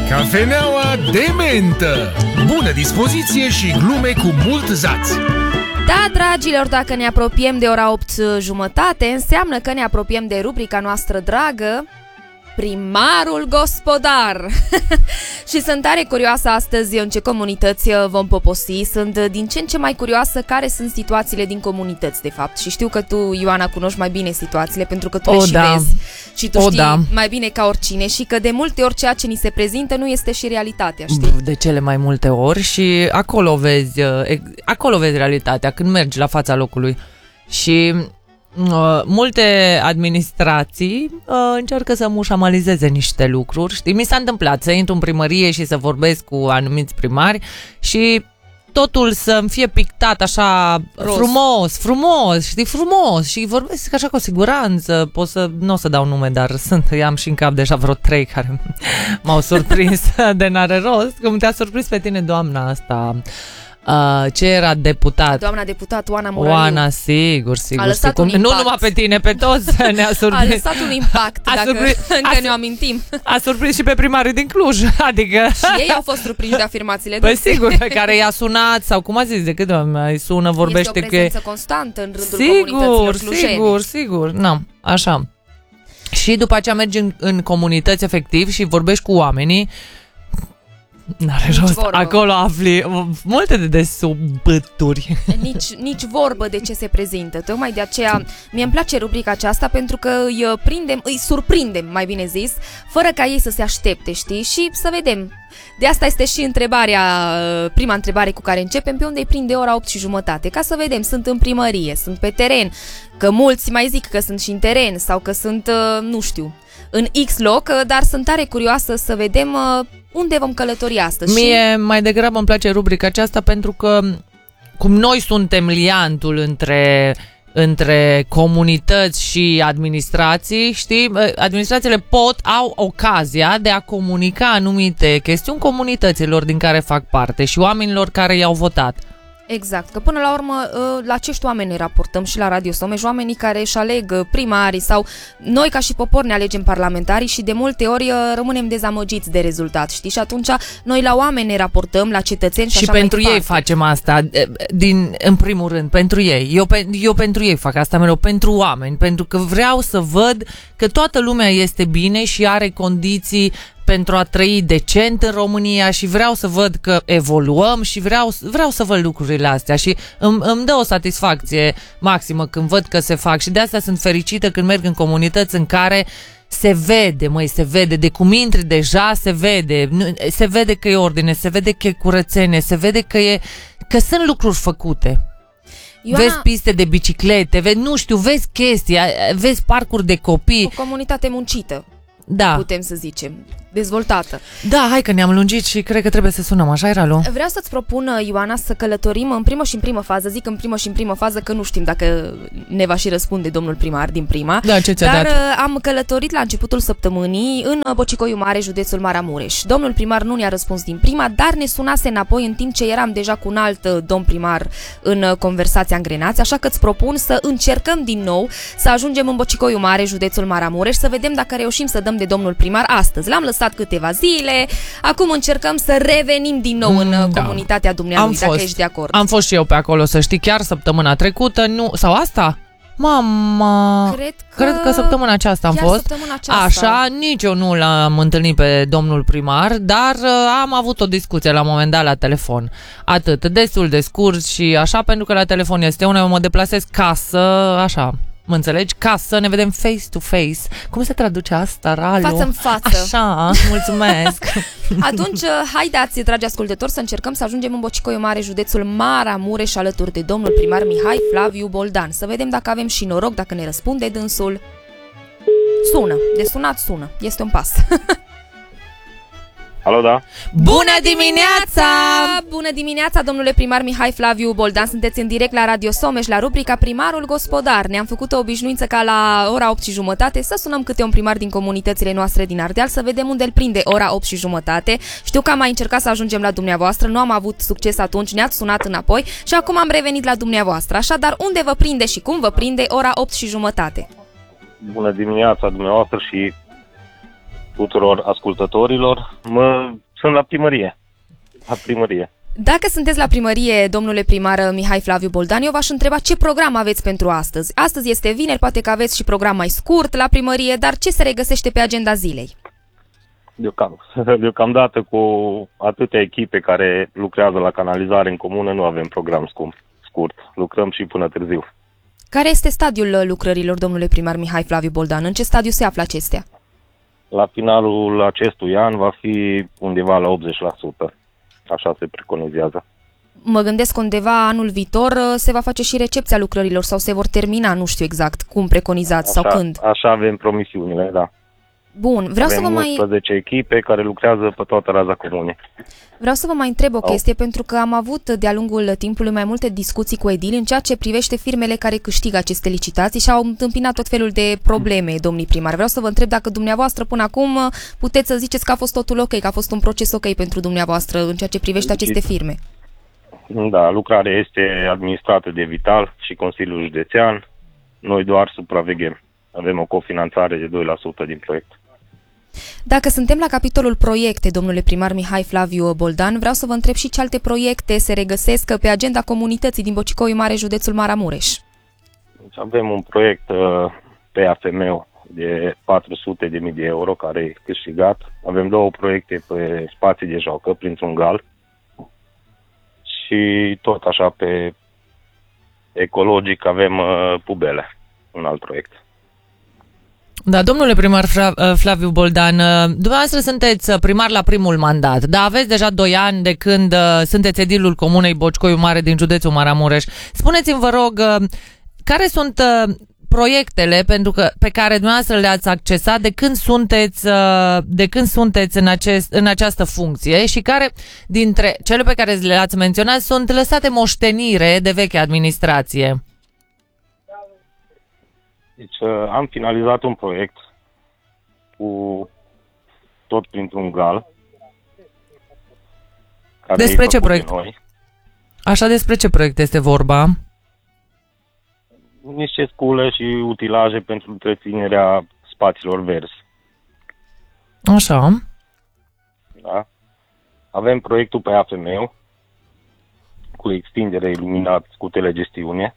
Cafeneaua de mentă. Bună dispoziție și glume cu mult zaț. Da, dragilor, dacă ne apropiem de ora 8:30, înseamnă că ne apropiem de rubrica noastră dragă, Primarul Gospodar. Și sunt tare curioasă astăzi în ce comunități vom poposi. Sunt din ce în ce mai curioasă care sunt situațiile din comunități, de fapt. Și știu că tu, Ioana, cunoști mai bine situațiile, pentru că tu le și vezi. Și tu știi mai bine ca oricine. Și că de multe ori ceea ce ni se prezintă nu este și realitatea, știi? De cele mai multe ori. Și acolo vezi realitatea, când mergi la fața locului. Și multe administrații încearcă să mușamalizeze niște lucruri, știi? Mi s-a întâmplat să intru în primărie și să vorbesc cu anumiți primari și totul să-mi fie pictat așa frumos, știi, frumos, și vorbesc așa cu siguranță. Nu o să dau nume, dar am și în cap deja vreo 3 care m-au surprins de n-are rost. Cum te-a surprins pe tine doamna asta, ce era deputat? Doamna deputat Oana Morariu. Oana, sigur. Nu numai pe tine, pe toți ne-a surprins. A lăsat un impact, încă ne-o amintim. A surprins și pe primarii din Cluj, adică... Și ei au fost surprinși de afirmațiile Păi sigur, pe care i-a sunat, sau cum a zis, de câte ori mai sună, vorbește că... Este o prezență constantă în rândul comunităților clujene. Sigur, așa. Și după aceea mergi în comunități efectiv și vorbești cu oamenii. N-are rost. Acolo afli multe de desubături. Nici vorbă de ce se prezintă. Tocmai de aceea mie-mi place rubrica aceasta, pentru că îi surprindem, mai bine zis, fără ca ei să se aștepte, știi? Și să vedem. De asta este și prima întrebare cu care începem: pe unde îi prinde ora 8:30? Ca să vedem, sunt în primărie, sunt pe teren, că mulți mai zic că sunt și în teren sau că sunt, nu știu, în X loc, dar sunt tare curioasă să vedem unde vom călători astăzi. Mie mai degrabă îmi place rubrica aceasta pentru că, cum noi suntem liantul între comunități și administrații, știi, administrațiile au ocazia de a comunica anumite chestiuni comunităților din care fac parte și oamenilor care i-au votat. Exact, că până la urmă la acești oameni ne raportăm și la Radio Someș, oamenii care își aleg primarii, sau noi ca și popor ne alegem parlamentarii și de multe ori rămânem dezamăgiți de rezultat, știi? Și atunci noi la oameni ne raportăm, la cetățeni și așa mai pentru ei facem asta, în primul rând, pentru ei. Eu pentru ei fac asta mereu, pentru oameni, pentru că vreau să văd că toată lumea este bine și are condiții pentru a trăi decent în România și vreau să văd că evoluăm și vreau să văd lucrurile astea și îmi dă o satisfacție maximă când văd că se fac și de asta sunt fericită când merg în comunități în care se vede, de cum intri deja se vede că e ordine, se vede că e curățenie, se vede că sunt lucruri făcute. Ioana, vezi piste de biciclete, vezi chestii, vezi parcuri de copii. O comunitate muncită. Da. Putem să zicem, dezvoltată. Da, hai că ne-am lungit și cred că trebuie să sunăm, așa era, Lu? Vreau să-ți propun, Ioana, să călătorim în primă fază. Zic în primă fază că nu știm dacă ne va și răspunde domnul primar din prima. Da, ce ți-a dat? Am călătorit la începutul săptămânii în Bocicoiu Mare, județul Maramureș. Domnul primar nu ne-a răspuns din prima, dar ne sunase înapoi în timp ce eram deja cu un alt domn primar în conversația îngrenați, așa că îți propun să încercăm din nou să ajungem în Bocicoiu Mare, județul Maramureș, să vedem dacă reușim să dăm de domnul primar astăzi. L-am lăsat câteva zile, acum încercăm să revenim din nou în comunitatea dumnealui, dacă ești de acord. Am fost și eu pe acolo, să știi, chiar săptămâna trecută, sau asta? Mama, cred că săptămâna aceasta am fost. Așa, nici eu nu l-am întâlnit pe domnul primar, dar am avut o discuție la un moment dat la telefon. Atât, destul de scurt și așa, pentru că la telefon este una, eu mă deplasez casă, așa. Mă înțelegi? Ca să ne vedem face-to-face. Cum se traduce asta, Ralu? Față în față. Așa, mulțumesc. Atunci, haideți, dragi ascultători, să încercăm să ajungem în Bocicoiu Mare, județul Maramureș, alături de domnul primar Mihai Flaviu Boldan. Să vedem dacă avem și noroc, dacă ne răspunde dânsul. Sună, de sunat sună, este un pas. Alo, da? Bună dimineața! Bună dimineața, domnule primar Mihai Flaviu Boldan. Sunteți în direct la Radio Someș, la rubrica Primarul Gospodar. Ne-am făcut o obișnuință ca la ora 8:30 să sunăm câte un primar din comunitățile noastre din Ardeal, să vedem unde îl prinde ora 8:30. Știu că am mai încercat să ajungem la dumneavoastră, nu am avut succes atunci, ne-ați sunat înapoi și acum am revenit la dumneavoastră. Așadar, unde vă prinde și cum vă prinde ora 8:30? Bună dimineața dumneavoastră și tuturor ascultătorilor. Sunt la primărie. Dacă sunteți la primărie, domnule primar Mihai Flaviu Boldan, eu v-aș întreba ce program aveți pentru astăzi. Astăzi este vineri, poate că aveți și program mai scurt la primărie, dar ce se regăsește pe agenda zilei? Deocamdată, cu atâtea echipe care lucrează la canalizare în comună, nu avem program scurt. Lucrăm și până târziu. Care este stadiul lucrărilor, domnule primar Mihai Flaviu Boldan? În ce stadiu se află acestea? La finalul acestui an va fi undeva la 80%. Așa se preconizează. Mă gândesc undeva anul viitor se va face și recepția lucrărilor sau se vor termina, nu știu exact cum preconizați sau când. Așa avem promisiunile, da. Bun, avem 11 echipe care lucrează pe toată raza comunei. Vreau să vă mai întreb o chestie, pentru că am avut de-a lungul timpului mai multe discuții cu edili în ceea ce privește firmele care câștigă aceste licitații și au întâmpinat tot felul de probleme, domnii primari. Vreau să vă întreb dacă dumneavoastră până acum puteți să ziceți că a fost totul ok, că a fost un proces ok pentru dumneavoastră în ceea ce privește aceste firme. Da, lucrarea este administrată de Vital și Consiliul Județean. Noi doar supraveghem. Avem o cofinanțare de 2% din proiect. Dacă suntem la capitolul proiecte, domnule primar Mihai Flaviu Boldan, vreau să vă întreb și ce alte proiecte se regăsesc pe agenda comunității din Bocicoiu Mare, județul Maramureș. Deci avem un proiect pe AFM de 400.000 de euro care e câștigat. Avem 2 proiecte pe spații de joacă printr-un gal și tot așa pe ecologic avem Pubele, un alt proiect. Da, domnule primar Flaviu Boldan, dumneavoastră sunteți primar la primul mandat, dar aveți deja 2 ani de când sunteți edilul comunei Bocicoiu Mare din județul Maramureș. Spuneți-mi, vă rog, care sunt proiectele pe care dumneavoastră le-ați accesat de când sunteți în această funcție și care dintre cele pe care le-ați menționat sunt lăsate moștenire de veche administrație? Deci am finalizat un proiect cu tot printr-un gal. Despre ce proiect? Așa, despre ce proiect este vorba? Niște scule și utilaje pentru întreținerea spațiilor verzi. Așa. Da. Avem proiectul pe AFM cu extindere iluminat cu telegestiune.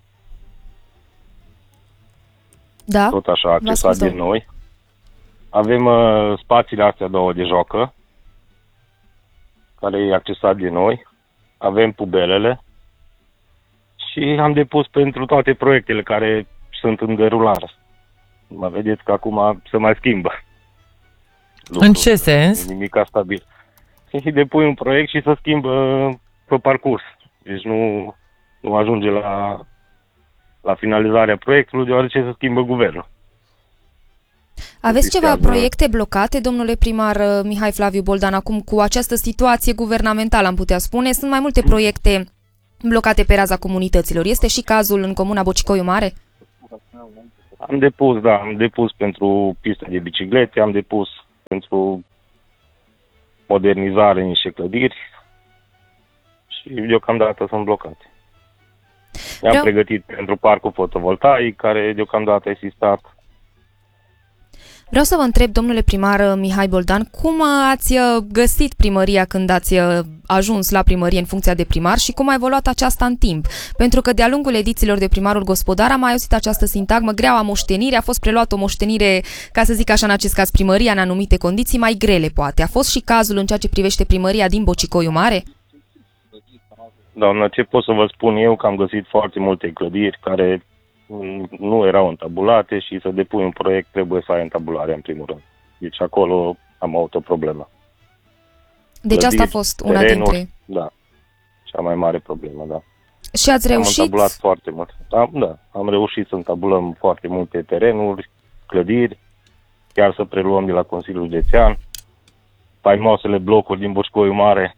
Da, tot așa accesat de noi. Avem spațiile astea 2 de joacă, care e accesat de noi. Avem pubelele și am depus pentru toate proiectele care sunt în derulare. Mă vedeți că acum se mai schimbă lucruri. În ce sens? Nimic stabil. Și depui un proiect și se schimbă pe parcurs. Deci nu ajunge la finalizarea proiectului, deoarece se schimbă guvernul. Aveți ceva proiecte blocate, domnule primar Mihai Flaviu Boldan, acum cu această situație guvernamentală, am putea spune? Sunt mai multe proiecte blocate pe raza comunităților. Este și cazul în comuna Bocicoiu Mare? Am depus pentru pista de biciclete, am depus pentru modernizare în niște clădiri și deocamdată sunt blocate. Ne-am pregătit pentru parcul fotovoltaic, care deocamdată a existat. Vreau să vă întreb, domnule primar Mihai Boldan, cum ați găsit primăria când ați ajuns la primărie în funcția de primar și cum a evoluat aceasta în timp? Pentru că de-a lungul edițiilor de primarul gospodar am mai auzit această sintagmă, greaua moștenire, a fost preluată o moștenire, ca să zic așa, în acest caz primăria în anumite condiții mai grele, poate. A fost și cazul în ceea ce privește primăria din Bocicoiu Mare? Doamnă, ce pot să vă spun eu, că am găsit foarte multe clădiri care nu erau întabulate și să depui un proiect trebuie să ai întabularea în primul rând. Deci acolo am avut o problemă. Deci clădiri, asta a fost una dintre... Da, cea mai mare problemă, da. Și ați reușit? Am întabulat foarte mult. Da, am reușit să întabulăm foarte multe terenuri, clădiri, chiar să preluăm de la Consiliul Județean, faimoasele blocuri din Bocicoiu Mare,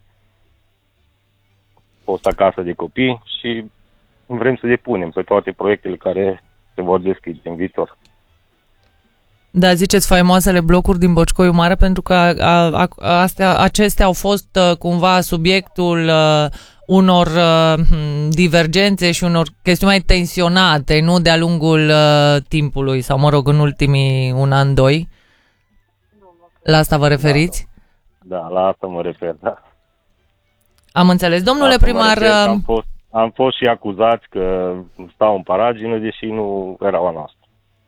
fosta casă de copii și vrem să depunem pe toate proiectele care se vor deschide în viitor. Da, ziceți faimoasele blocuri din Bocicoiu Mare pentru că acestea au fost cumva subiectul unor divergențe și unor chestiuni mai tensionate, nu de-a lungul timpului, sau mă rog, în ultimii 1 an, 2? La asta vă referiți? Da, la asta mă refer, da. Am înțeles. Domnule Asta mă primar, refer că am fost și acuzați că stau în paragină, deși nu erau a noastră.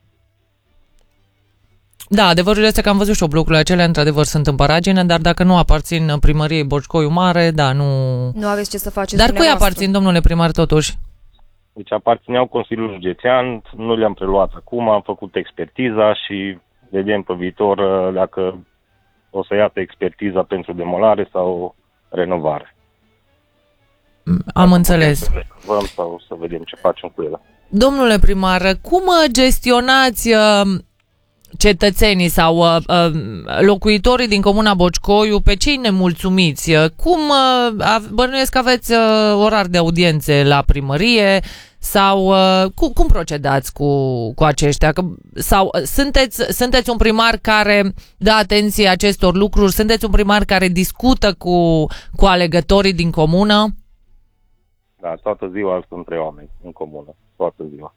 da, adevărul este că am văzut și eu blocurile acelea, într-adevăr sunt în paragină, dar dacă nu aparțin primăriei Boșcoiu Mare, da, nu... Nu aveți ce să faceți Dar cui dumneavoastră. aparțin, domnule primar, totuși? Deci aparțineau Consiliului Județean, nu le-am preluat acum, am făcut expertiza și vedem pe viitor dacă o să iată expertiza pentru demolare sau renovare. Am înțeles. Să reclamăm sau să vedem ce facem cu ele. Domnule primar, cum gestionați cetățenii sau locuitorii din comuna Boșcoiu, pe cei nemulțumiți? Cum bănuiesc că aveți orar de audiențe la primărie sau cum procedați cu aceștia? Sau sunteți un primar care dă atenție acestor lucruri? Sunteți un primar care discută cu alegătorii din comună? Da, toată ziua sunt 3 oameni în comună, toată ziua.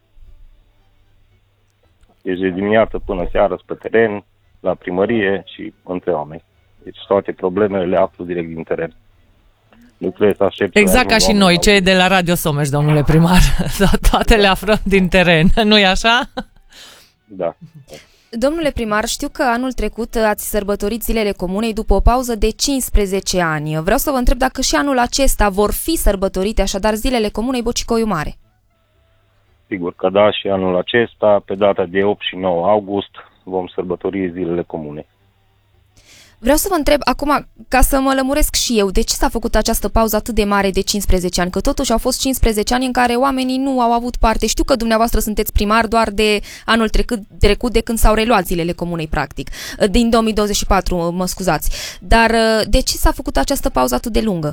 Deci de dimineață până seară pe teren, la primărie și între oameni. Deci toate problemele le aflu direct din teren. Nu trebuie să aștept. Exact ca și noi, cei de la Radio Someș, domnule primar. Toate le aflăm din teren, nu-i așa? Da. Domnule primar, știu că anul trecut ați sărbătorit zilele comunei după o pauză de 15 ani. Vreau să vă întreb dacă și anul acesta vor fi sărbătorite așadar zilele comunei Bocicoiu Mare. Sigur că da, și anul acesta, pe data de 8 și 9 august, vom sărbători zilele comune. Vreau să vă întreb acum, ca să mă lămuresc și eu, de ce s-a făcut această pauză atât de mare de 15 ani? Că totuși au fost 15 ani în care oamenii nu au avut parte. Știu că dumneavoastră sunteți primar doar de anul trecut de când s-au reluat zilele comunei, practic. Din 2024, mă scuzați. Dar de ce s-a făcut această pauză atât de lungă?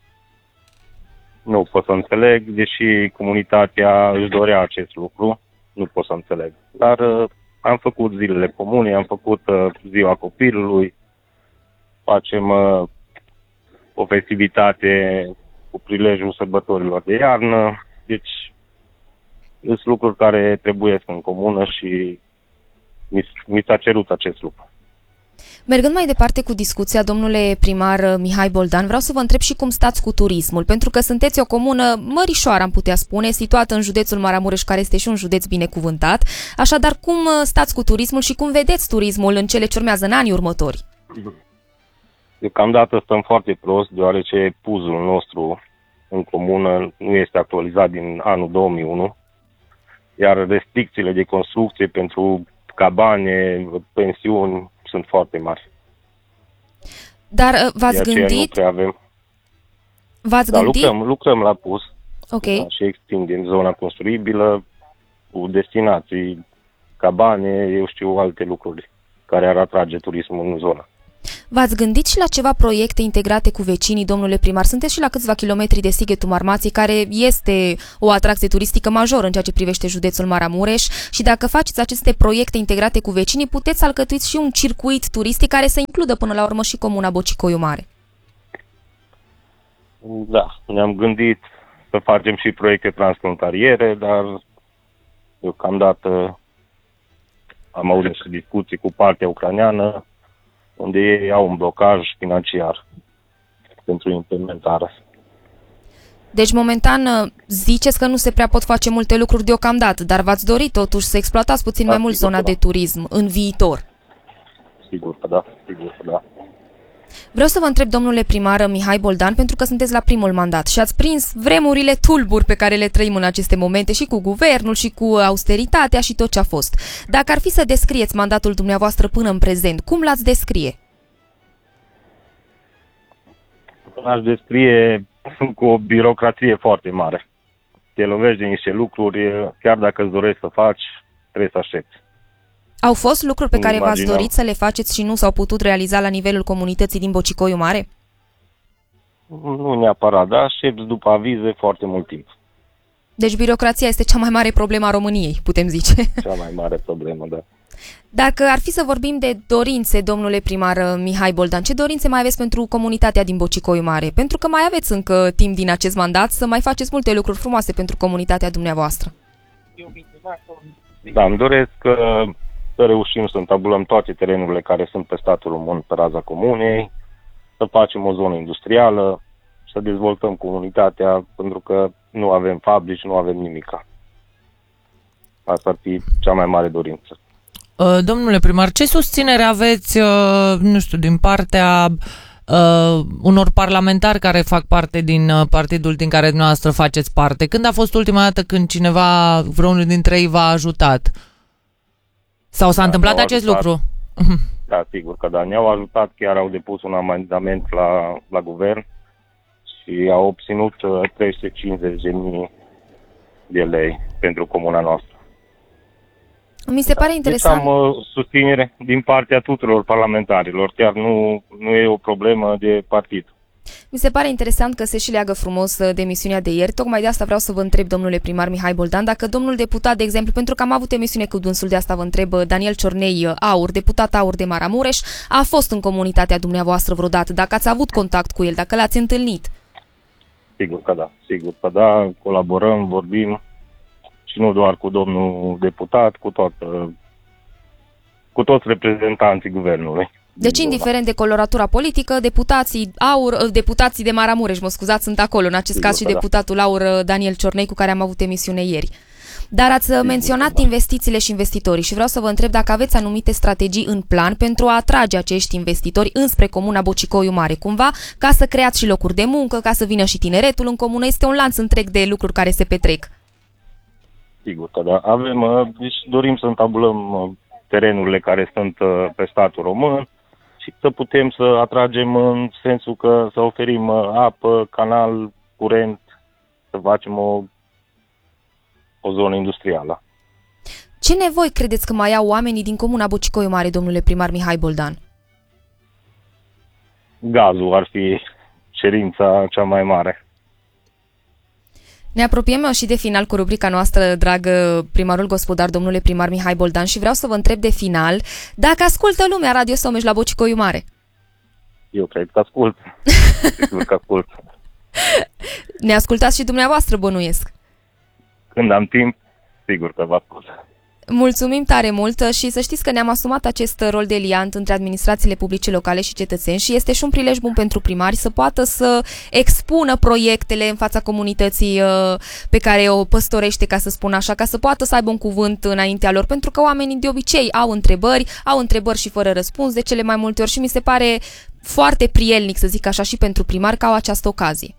Nu pot să înțeleg, deși comunitatea își dorea acest lucru, nu pot să înțeleg. Dar am făcut zilele comune, am făcut ziua copilului, facem o festivitate cu prilejul sărbătorilor de iarnă, deci sunt lucruri care trebuie în comună și mi s-a cerut acest lucru. Mergând mai departe cu discuția, domnule primar Mihai Boldan, vreau să vă întreb și cum stați cu turismul, pentru că sunteți o comună mărișoară, am putea spune, situată în județul Maramureș, care este și un județ binecuvântat. Așadar, cum stați cu turismul și cum vedeți turismul în cele ce urmează, în anii următori? Deocamdată stăm foarte prost, deoarece puzul nostru în comună nu este actualizat din anul 2001, iar restricțiile de construcție pentru cabane, pensiuni sunt foarte mari. Dar v-ați gândit? Nu prea avem. V-ați gândit? Lucrăm la pus. Ok. Da, și extindem zona construibilă cu destinații, cabane, eu știu, alte lucruri care ar atrage turismul în zonă. V-ați gândit și la ceva proiecte integrate cu vecinii, domnule primar? Sunteți și la câțiva kilometri de Sighetul Marmației, care este o atracție turistică majoră în ceea ce privește județul Maramureș, și dacă faceți aceste proiecte integrate cu vecinii, puteți alcătuiți și un circuit turistic care să includă până la urmă și comuna Bocicoiu Mare. Da, ne-am gândit să facem și proiecte transfrontaliere, dar deocamdată am auzit și discuții cu partea ucraineană, unde ei au un blocaj financiar pentru implementare. Deci, momentan, ziceți că nu se prea pot face multe lucruri deocamdată, dar v-ați dorit totuși să exploatați puțin mai mult zona de turism în viitor. Sigur că da, sigur că da. Vreau să vă întreb, domnule primar Mihai Boldan, pentru că sunteți la primul mandat și ați prins vremurile tulburi pe care le trăim în aceste momente și cu guvernul și cu austeritatea și tot ce a fost. Dacă ar fi să descrieți mandatul dumneavoastră până în prezent, cum l-ați descrie? Aș descrie cu o birocrație foarte mare. Te lovești de niște lucruri, chiar dacă îți dorești să faci, trebuie să aștepți. Au fost lucruri pe care v-ați dorit să le faceți și nu s-au putut realiza la nivelul comunității din Bocicoiu Mare? Nu neapărat, dar aștepți după avize foarte mult timp. Deci birocrația este cea mai mare problemă a României, putem zice. Cea mai mare problemă, da. Dacă ar fi să vorbim de dorințe, domnule primar Mihai Boldan, ce dorințe mai aveți pentru comunitatea din Bocicoiu Mare? Pentru că mai aveți încă timp din acest mandat să mai faceți multe lucruri frumoase pentru comunitatea dumneavoastră. Da, îmi doresc să să reușim să întabulăm toate terenurile care sunt pe statul român pe raza comunei, să facem o zonă industrială, să dezvoltăm comunitatea, pentru că nu avem fabrici, nu avem nimica. Asta ar fi cea mai mare dorință. Domnule primar, ce susținere aveți, nu știu, din partea unor parlamentari care fac parte din partidul din care dumneavoastră faceți parte? Când a fost ultima dată când cineva, vreunul dintre ei v-a ajutat? Sau s-a întâmplat acest lucru? Da, sigur că da. Ne-au ajutat, chiar au depus un amendament la guvern și au obținut 350.000 de lei pentru comuna noastră. Mi se pare interesant. Deci am susținere din partea tuturor parlamentarilor, chiar nu e o problemă de partid. Mi se pare interesant că se și leagă frumos de emisiunea de ieri. Tocmai de asta vreau să vă întreb, domnule primar Mihai Boldan, dacă domnul deputat, de exemplu, pentru că am avut emisiune cu dânsul, de asta vă întreb, Daniel Ciornei Aur, deputat Aur de Maramureș, a fost în comunitatea dumneavoastră vreodată, dacă ați avut contact cu el, dacă l-ați întâlnit. Sigur că da, colaborăm, vorbim și nu doar cu domnul deputat, cu toți reprezentanții guvernului. Deci, indiferent de coloratura politică, deputații de Maramureș, sunt acolo, în acest caz și deputatul Aur Daniel Ciornei, cu care am avut emisiune ieri. Dar ați menționat investițiile și investitorii și vreau să vă întreb dacă aveți anumite strategii în plan pentru a atrage acești investitori înspre comuna Bocicoiu Mare, cumva, ca să creați și locuri de muncă, ca să vină și tineretul în comună. Este un lanț întreg de lucruri care se petrec. Sigur că da. Deci dorim să întabulăm terenurile care sunt pe statul român și să putem să atragem în sensul că să oferim apă, canal, curent, să facem o zonă industrială. Ce nevoi credeți că mai au oamenii din comuna Bocicoiu Mare, domnule primar Mihai Boldan? Gazul ar fi cerința cea mai mare. Ne apropiem și de final cu rubrica noastră, dragă primarul gospodar, domnule primar Mihai Boldan, și vreau să vă întreb de final dacă ascultă lumea Radio Someș la Bocicoiu Mare. Eu cred că ascult. Sigur că ascult. Ne ascultați și dumneavoastră, bănuiesc. Când am timp, sigur că vă ascult. Mulțumim tare mult și să știți că ne-am asumat acest rol de liant între administrațiile publice locale și cetățeni și este și un prilej bun pentru primari să poată să expună proiectele în fața comunității pe care o păstorește, ca să spun așa, ca să poată să aibă un cuvânt înaintea lor, pentru că oamenii de obicei au întrebări și fără răspuns de cele mai multe ori și mi se pare foarte prielnic, să zic așa, și pentru primari că au această ocazie.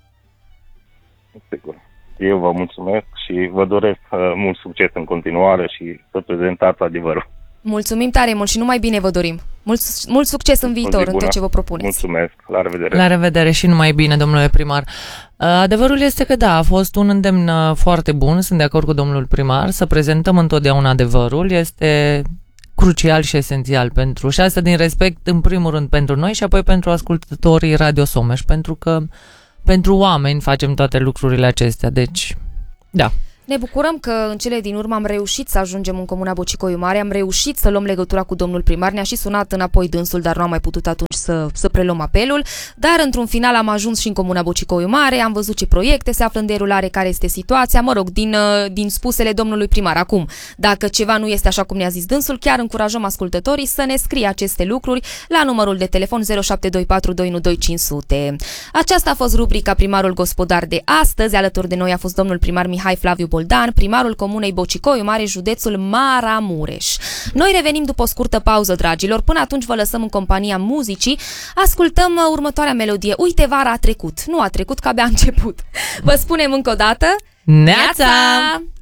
Sigur. Eu vă mulțumesc și vă doresc mult succes în continuare și să prezentați adevărul. Mulțumim tare mult și numai bine vă dorim. Mult succes în viitor, în tot ce vă propuneți. Mulțumesc, la revedere. La revedere și numai bine, domnule primar. Adevărul este că da, a fost un îndemn foarte bun, sunt de acord cu domnul primar, să prezentăm întotdeauna adevărul, este crucial și esențial și asta din respect în primul rând pentru noi și apoi pentru ascultătorii Radio Someș, pentru că pentru oameni facem toate lucrurile acestea, deci, da. Ne bucurăm că în cele din urmă am reușit să ajungem în comuna Bocicoiu Mare, am reușit să luăm legătura cu domnul primar, ne-a și sunat înapoi dânsul, dar nu am mai putut atunci să preluăm apelul, dar într-un final am ajuns și în comuna Bocicoiu Mare, am văzut ce proiecte se află în derulare, care este situația, din spusele domnului primar. Acum, dacă ceva nu este așa cum ne-a zis dânsul, chiar încurajăm ascultătorii să ne scrie aceste lucruri la numărul de telefon 0724212500. Aceasta a fost rubrica Primarul Gospodar de astăzi, alături de noi a fost domnul primar Mihai Flaviu Boldan, primarul comunei Bocicoiu Mare, județul Maramureș. Noi revenim după o scurtă pauză, dragilor. Până atunci vă lăsăm în compania muzicii. Ascultăm următoarea melodie. Uite, vara a trecut. Nu a trecut, că abia a început. Vă spunem încă o dată. Neața!